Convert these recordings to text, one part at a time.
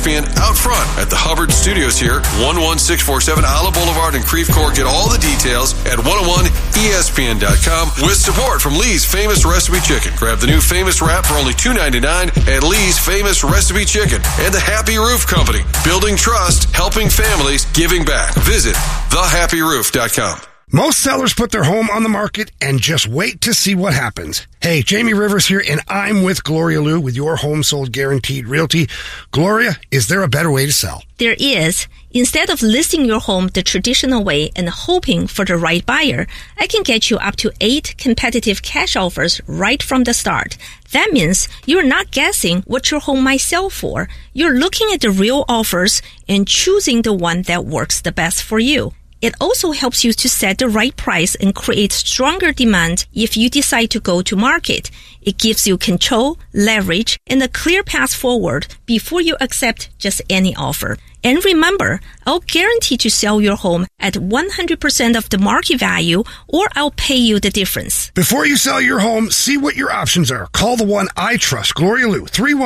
ESPN out front at the Hubbard Studios here, 11647 Olive Boulevard in Creve Coeur. Get all the details at 101ESPN.com with support from Lee's Famous Recipe Chicken. Grab the new Famous Wrap for only $2.99 at Lee's Famous Recipe Chicken. And the Happy Roof Company, building trust, helping families, giving back. Visit thehappyroof.com. Most sellers put their home on the market and just wait to see what happens. Hey, Jamie Rivers here, and I'm with Gloria Liu with your Home Sold Guaranteed Realty. Gloria, is there a better way to sell? There is. Instead of listing your home the traditional way and hoping for the right buyer, I can get you up to 8 competitive cash offers right from the start. That means you're not guessing what your home might sell for. You're looking at the real offers and choosing the one that works the best for you. It also helps you to set the right price and create stronger demand if you decide to go to market. It gives you control, leverage, and a clear path forward before you accept just any offer. And remember, I'll guarantee to sell your home at 100% of the market value, or I'll pay you the difference. Before you sell your home, see what your options are. Call the one I trust, Gloria Liu,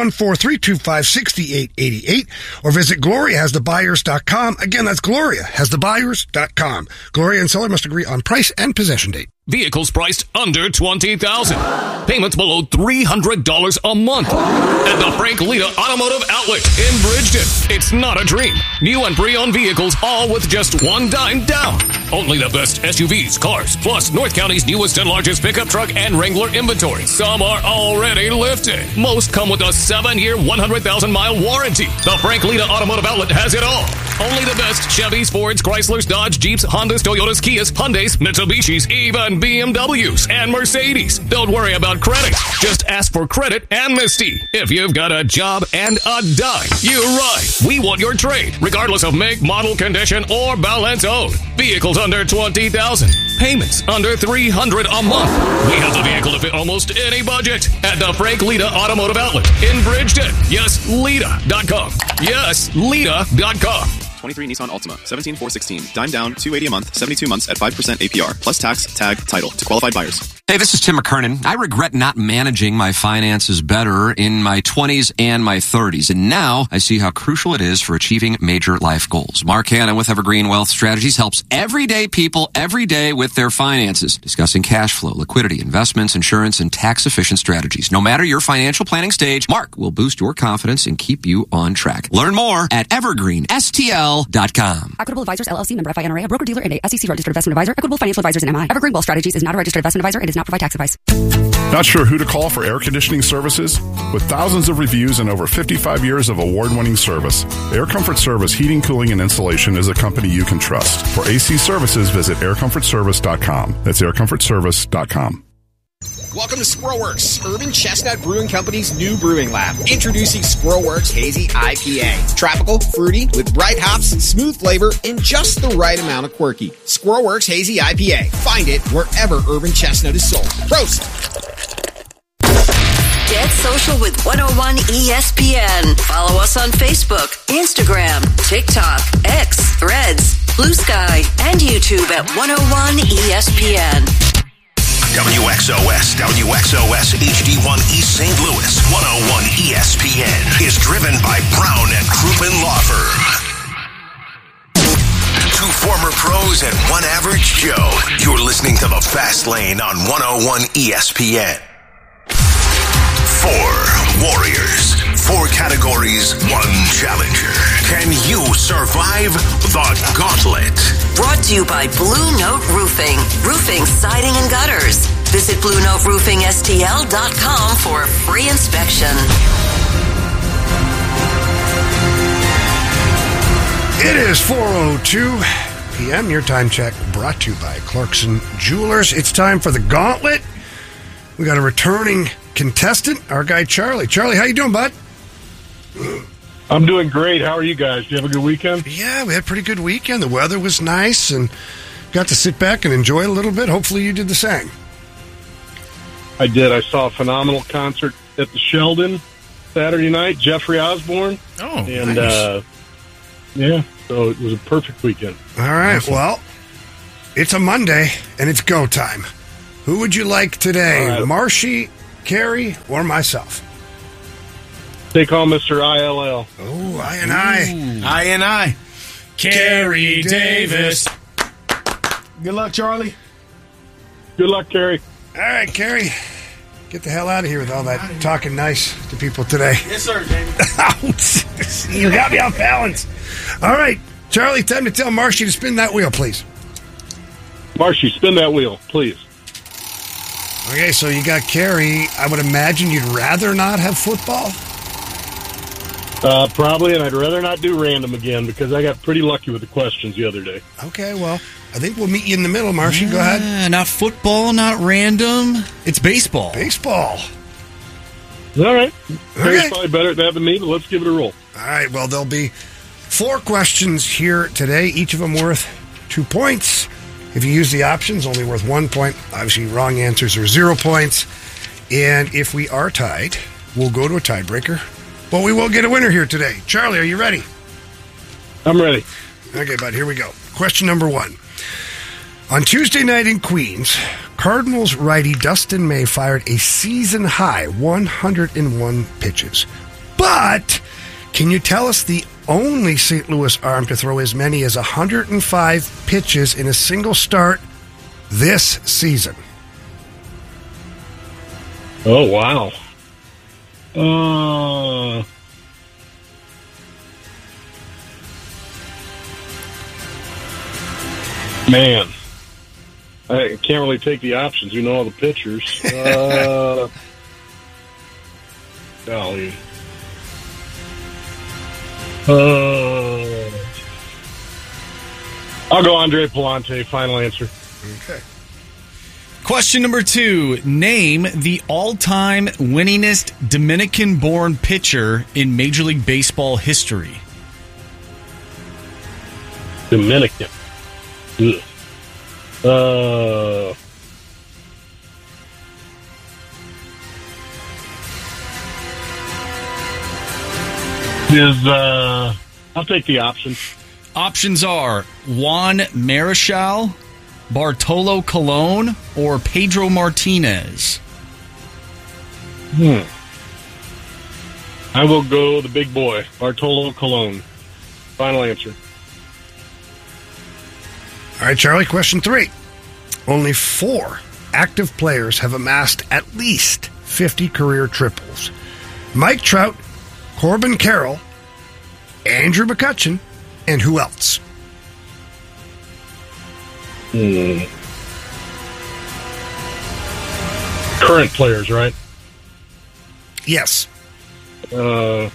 314-325-6888, or visit GloriaHasTheBuyers.com. Again, that's GloriaHasTheBuyers.com. Gloria and seller must agree on price and possession date. Vehicles priced under $20,000. Payments below $300 a month. At the Frank Lita Automotive Outlet in Bridgeton. It's not a dream. New and pre-owned vehicles, all with just $1 down. Only the best SUVs, cars, plus North County's newest and largest pickup truck and Wrangler inventory. Some are already lifted. Most come with a 7-year, 100,000-mile warranty. The Frank Lita Automotive Outlet has it all. Only the best Chevys, Fords, Chryslers, Dodge, Jeeps, Hondas, Toyotas, Kias, Hyundais, Mitsubishis, even BMWs and Mercedes. Don't worry about credit. Just ask for credit amnesty. If you've got a job and a dime, you're right. We want your trade, regardless of make, model, condition, or balance owed. Vehicles under $20,000. Payments under $300 a month. We have the vehicle to fit almost any budget at the Frank Lita Automotive Outlet in Bridgeton. Yes, Lita.com. Yes, Lita.com. 23 Nissan Altima, 17,416. Dime down, $280 a month, 72 months at 5% APR, plus tax, tag, title to qualified buyers. Hey, this is Tim McKernan. I regret not managing my finances better in my 20s and my 30s, and now I see how crucial it is for achieving major life goals. Mark Hanna with Evergreen Wealth Strategies helps everyday people every day with their finances, discussing cash flow, liquidity, investments, insurance, and tax-efficient strategies. No matter your financial planning stage, Mark will boost your confidence and keep you on track. Learn more at evergreenstl.com. Equitable Advisors, LLC, member FINRA, a broker-dealer and a SEC registered investment advisor. Equitable Financial Advisors and MI. Evergreen Wealth Strategies is not a registered investment advisor and does not provide tax advice. Not sure who to call for air conditioning services? With thousands of reviews and over 55 years of award-winning service, Air Comfort Service Heating, Cooling, and Installation is a company you can trust. For AC services, visit aircomfortservice.com. That's aircomfortservice.com. Welcome to Squirrelworks, Urban Chestnut Brewing Company's new brewing lab. Introducing Squirrelworks Hazy IPA. Tropical, fruity, with bright hops, smooth flavor, and just the right amount of quirky. Squirrelworks Hazy IPA. Find it wherever Urban Chestnut is sold. Prost! Get social with 101 ESPN. Follow us on Facebook, Instagram, TikTok, X, Threads, Blue Sky, and YouTube at 101 ESPN. WXOS HD1 East St. Louis 101 ESPN is driven by Brown and Crouppen Law Firm. 2 former pros and 1 average Joe. You're listening to The Fast Lane on 101 ESPN. 4 warriors, 4 categories, 1 challenger. Can you survive the gauntlet? Brought to you by Blue Note Roofing. Roofing, siding, and gutters. Visit BlueNoteRoofingSTL.com for a free inspection. It is 4:02 p.m. Your time check brought to you by Clarkson Jewelers. It's time for the gauntlet. We got a returning contestant, our guy Charlie. Charlie, how you doing, bud? I'm doing great. How are you guys? Did you have a good weekend? Yeah, we had a pretty good weekend. The weather was nice and got to sit back and enjoy it a little bit. Hopefully you did the same. I did. I saw a phenomenal concert at the Sheldon Saturday night, Jeffrey Osborne. Oh, and nice. Yeah, so it was a perfect weekend. All right, awesome. Well, it's a Monday and it's go time. Who would you like today, right. Marshy, Carrie, or myself? They call Mr. ILL. Oh, I. I. Kerry Davis. Good luck, Charlie. Good luck, Kerry. All right, Kerry. Get the hell out of here with all that talking nice to people today. Yes, sir, Jamie. Ouch. You got me off balance. All right, Charlie, time to tell Marshy to spin that wheel, please. Marshy, spin that wheel, please. Okay, so you got Kerry. I would imagine you'd rather not have football? Probably, and I'd rather not do random again because I got pretty lucky with the questions the other day. Okay, well, I think we'll meet you in the middle, Marshy. Go ahead. Not football, not random. It's baseball. Baseball. All right. Kerry's Okay. probably better at that than me, but let's give it a roll. All right, well, there'll be 4 questions here today, each of them worth 2 points. If you use the options, only worth 1 point. Obviously, wrong answers are 0 points. And if we are tied, we'll go to a tiebreaker. But we will get a winner here today. Charlie, are you ready? I'm ready. Okay, bud, here we go. Question number 1. On Tuesday night in Queens, Cardinals righty Dustin May fired a season-high 101 pitches. But can you tell us the only St. Louis arm to throw as many as 105 pitches in a single start this season? Oh, wow. Man. I can't really take the options. You know all the pitchers. Golly. I'll go Andre Palante. Final answer. Okay. Question number 2. Name the all-time winningest Dominican-born pitcher in Major League Baseball history. Dominican. Ugh. I'll take the options. Options are Juan Marichal, Bartolo Colon, or Pedro Martinez. I will go the big boy, Bartolo Colon. Final answer. All right, Charlie, question 3. Only 4 active players have amassed at least 50 career triples. Mike Trout, Corbin Carroll, Andrew McCutchen, and who else? Current players, right? Yes. I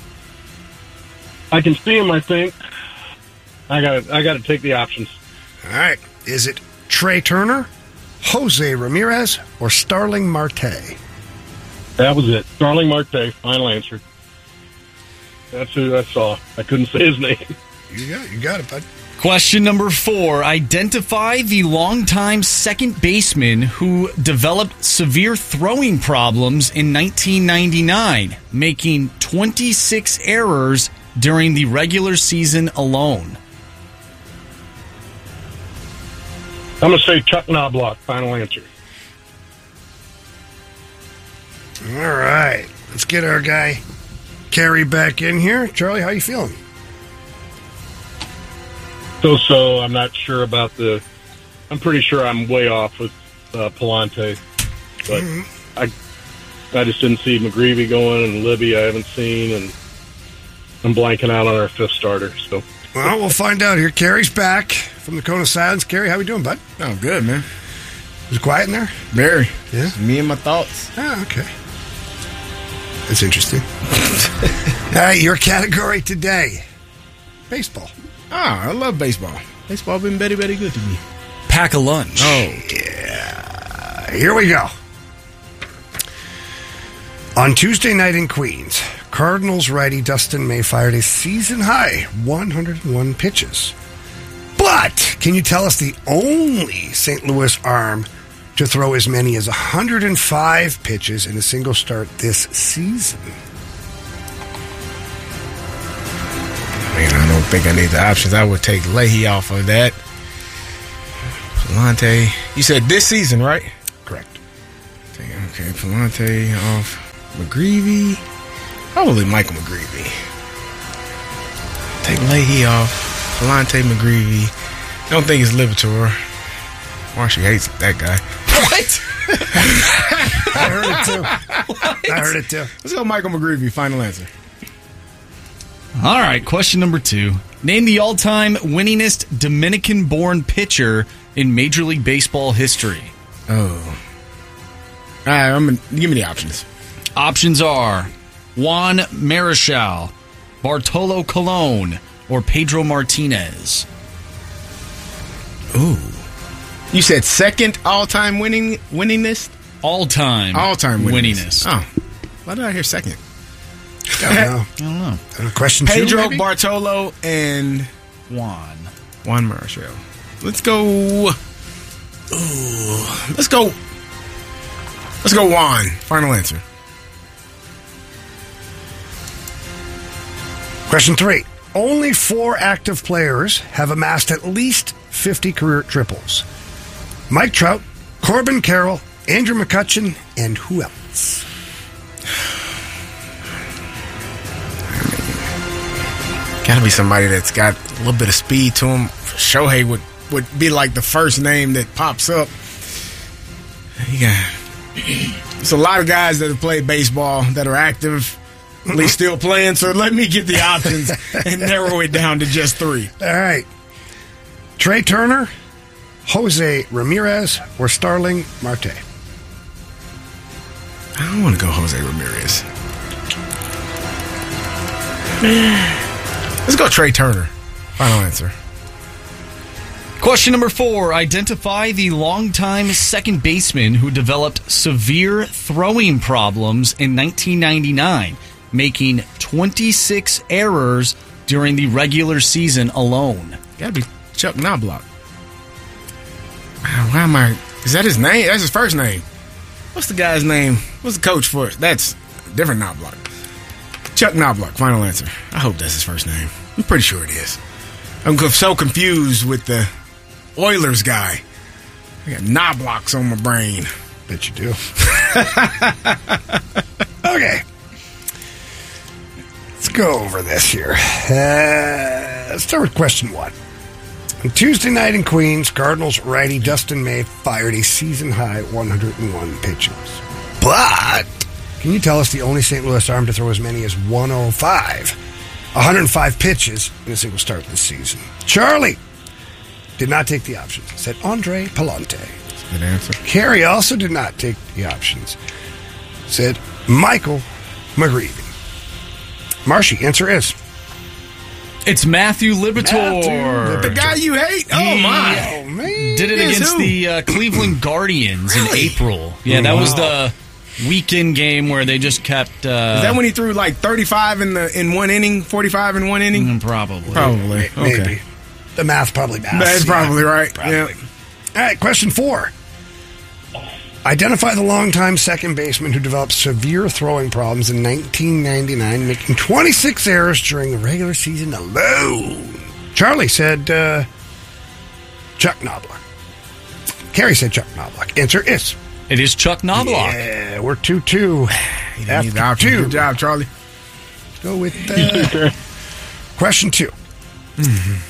can see him, I think. I got to take the options. All right. Is it Trey Turner, Jose Ramirez, or Starling Marte? That was it. Starling Marte. Final answer. That's who I saw. I couldn't say his name. You got it, bud. Question number 4. Identify the longtime second baseman who developed severe throwing problems in 1999, making 26 errors during the regular season alone. I'm going to say Chuck Knobloch. Final answer. All right. Let's get our guy Kerry back in here. Charlie, how you feeling? So I'm not sure about I'm pretty sure I'm way off with Palante, but I just didn't see McGreevy going, and Libby I haven't seen, and I'm blanking out on our 5th starter. So, well, we'll find out here. Kerry's back from the Cone of Silence. Kerry, how we doing, bud? Oh, good, man. Was it quiet in there? Very. Yeah. Me and my thoughts. Oh, okay. That's interesting. All right, your category today: baseball. Ah, I love baseball. Baseball been very, very good to me. Pack a lunch. Oh. Yeah. Here we go. On Tuesday night in Queens, Cardinals righty Dustin May fired a season-high 101 pitches. But can you tell us the only St. Louis arm to throw as many as 105 pitches in a single start this season? Man, I don't think I need the options. I would take Leahy off of that. Palante. You said this season, right? Correct. Okay, Palante off. McGreevy. Probably Michael McGreevy. Take Leahy off. Palante McGreevy. Don't think it's Lipitor. Marshy hates that guy. What? I heard it too. I heard it too. Let's go Michael McGreevy. Final answer. All right, question number 2. Name the all-time winningest Dominican-born pitcher in Major League Baseball history. Oh. All right, give me the options. Options are Juan Marichal, Bartolo Colon, or Pedro Martinez. Ooh. You said second all-time winningest? All-time winningest. Oh. Why did I hear second? I don't know. Question Pedro 2, maybe? Bartolo and Juan Marichal. Let's go. Let's go Juan. Final answer. Question 3. Only 4 active players have amassed at least 50 career triples. Mike Trout, Corbin Carroll, Andrew McCutchen, and who else? Gotta be somebody that's got a little bit of speed to him. Shohei would be like the first name that pops up. Yeah. There's a lot of guys that have played baseball that are active, at least still playing, so let me get the options and narrow it down to just 3. All right. Trey Turner, Jose Ramirez, or Starling Marte? I don't want to go Jose Ramirez. Let's go Trey Turner. Final answer. Question number 4. Identify the longtime second baseman who developed severe throwing problems in 1999, making 26 errors during the regular season alone. Gotta be Chuck Knobloch. Why am I? Is that his name? That's his first name. What's the guy's name? What's the coach for it? That's a different Knobloch. Chuck Knobloch. Final answer. I hope that's his first name. I'm pretty sure it is. I'm so confused with the Oilers guy. I got Knoblochs on my brain. Bet you do. Okay. Let's go over this here. Let's start with question 1. On Tuesday night in Queens, Cardinals righty Dustin May fired a season-high 101 pitches. But can you tell us the only St. Louis arm to throw as many as 105 pitches in a single start this season? Charlie did not take the options. Said Andre Palante. That's a good answer. Carrie also did not take the options. Said Michael McGreevy. Marshy, answer is? It's Matthew Lipitor. The guy you hate? Oh, my. Oh, man. Did it against the Cleveland Guardians in April. Yeah, that was the weekend game where they just kept... Is that when he threw like 35 in one inning, 45 in one inning? Probably. Probably. Maybe. Okay. The math probably maths. That's probably right. Probably. Yeah. All right, question 4. Identify the longtime second baseman who developed severe throwing problems in 1999, making 26 errors during the regular season alone. Charlie said Chuck Knobloch. Carrie said Chuck Knobloch. Answer is? It is Chuck Knobloch. Yeah, we're 2-2. After 2. Good job, Charlie. Let's go with question 2. Mm-hmm.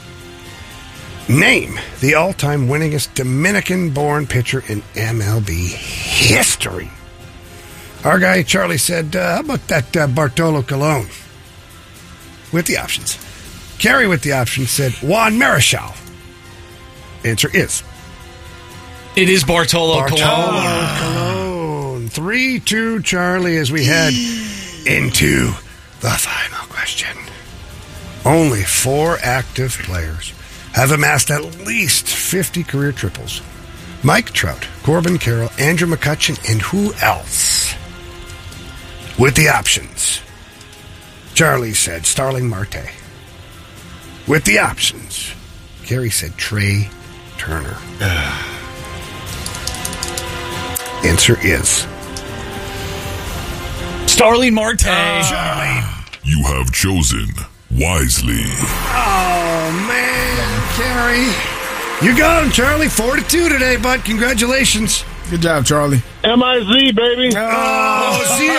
Name the all-time winningest Dominican-born pitcher in MLB history. Our guy Charlie said, how about that Bartolo Colon? With the options. Carrie with the options said Juan Marichal. Answer is? It is Bartolo Colon. Colon. 3-2, Charlie, as we head into the final question. Only 4 active players have amassed at least 50 career triples. Mike Trout, Corbin Carroll, Andrew McCutchen, and who else? With the options. Charlie said Starling Marte. With the options. Carrie said Trey Turner. Answer is? Starling Marte. Charlie. You have chosen wisely. Oh, man, Carrie. You got him, Charlie. 4-2 today, bud. Congratulations. Good job, Charlie. M-I-Z, baby. Oh, Z